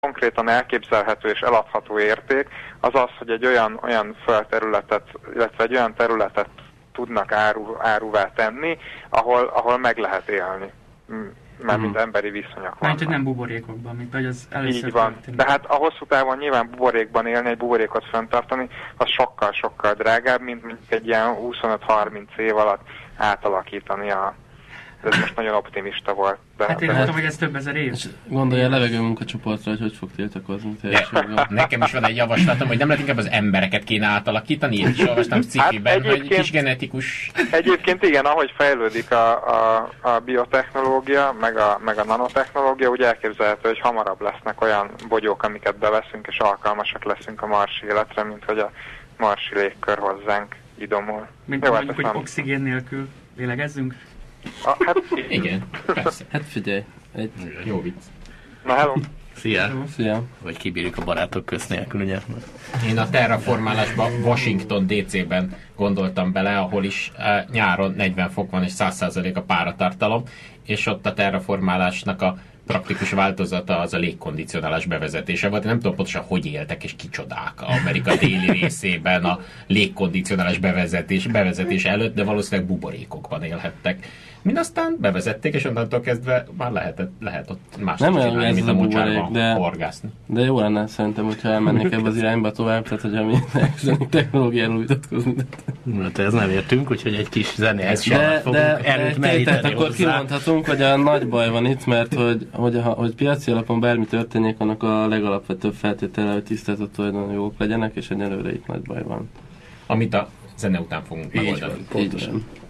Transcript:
konkrétan elképzelhető és eladható érték, az az, hogy egy olyan földterületet, illetve egy olyan területet tudnak áruvá tenni, ahol meg lehet élni. Mármint emberi viszonyok vannak. Hogy nem buborékokban, mint hogy az először így van. történik. De hát a hosszú távon nyilván buborékban élni, egy buborékot fenntartani, az sokkal-sokkal drágább, mint egy ilyen 25-30 év alatt átalakítani ez most nagyon optimista volt. Hát én mondtam, hogy ez több ezer év. Gondolja a levegőmunkacsoportra, hogy hogy fog tiltakozni teljességben. Nekem is van egy javaslatom, hogy nem lehet inkább az embereket kéne átalakítani. Én is olvastam cikkében, hogy kis genetikus... Egyébként igen, ahogy fejlődik a biotechnológia, meg a nanotechnológia, úgy elképzelhető, hogy hamarabb lesznek olyan bogyók, amiket beveszünk, és alkalmasak leszünk a marsi életre, mint hogy a marsi légkör hozzánk idomul. Mint mondjuk, hogy oxigén nélkül lélegezzünk? Hát igen, persze. Hát figyelj, jó vicc. Na, hello! Szia! Vagy kibírjuk a barátok közt nélkül, ugye? Én a terraformálásban Washington DC-ben gondoltam bele, ahol is nyáron 40 fok van és 100% a páratartalom, és ott a terraformálásnak a praktikus változata az a légkondicionálás bevezetése volt. Nem tudom pontosan, hogy éltek és kicsodák Amerika déli részében a légkondicionálás bevezetés előtt, de valószínűleg buborékokban élhettek. Mindaztán bevezették, és onnantól kezdve már lehet ott más csinálni, mint a mocsárban horgászni. De jó lenne szerintem, hogyha elmennék ebbe az irányba tovább, tehát hogyha mi elkezdenénk technológiáról vitatkozni. Hát ez nem értünk, úgyhogy egy kis zenéhez sem fogunk erőt meríteni akkor kimondhatunk, hogy a nagy baj van itt, mert hogy piaci alapon bármi történjék, annak a legalapvetőbb feltétele, hogy tisztázott tulajdonjogok legyenek, és egyelőre itt nagy baj van. Amit a zene után fogunk megoldani. Így van.